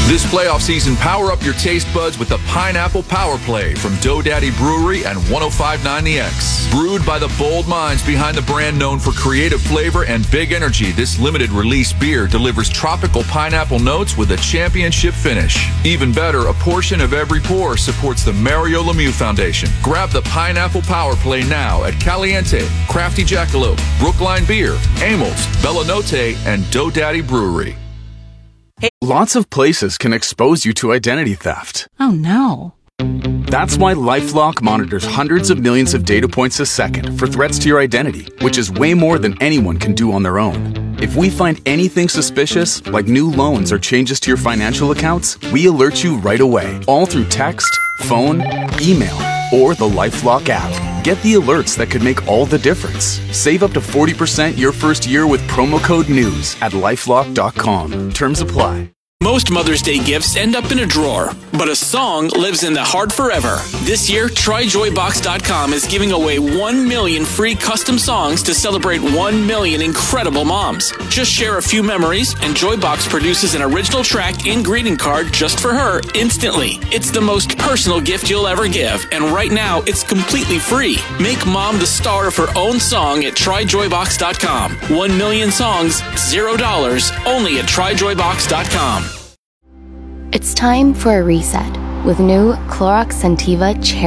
This playoff season, power up your taste buds with the Pineapple Power Play from Dough Daddy Brewery and 105.9 The X. Brewed by the bold minds behind the brand known for creative flavor and big energy, this limited release beer delivers tropical pineapple notes with a championship finish. Even better, a portion of every pour supports the Mario Lemieux Foundation. Grab the Pineapple Power Play now at Caliente, Crafty Jackalope, Brookline Beer, Amels, Bella Notte, and Dough Daddy Brewery. Lots of places can expose you to identity theft. Oh no. That's why LifeLock monitors hundreds of millions of data points a second for threats to your identity, which is way more than anyone can do on their own. If we find anything suspicious, like new loans or changes to your financial accounts, we alert you right away, all through text, phone, email, or the LifeLock app. Get the alerts that could make all the difference. Save up to 40% your first year with promo code NEWS at LifeLock.com. Terms apply. Most Mother's Day gifts end up in a drawer, but a song lives in the heart forever. This year, TryJoyBox.com is giving away 1 million free custom songs to celebrate 1 million incredible moms. Just share a few memories, and Joybox produces an original track and greeting card just for her instantly. It's the most personal gift you'll ever give, and right now, it's completely free. Make mom the star of her own song at TryJoyBox.com. 1 million songs, $0, only at TryJoyBox.com. It's time for a reset with new Clorox Scentiva Cherry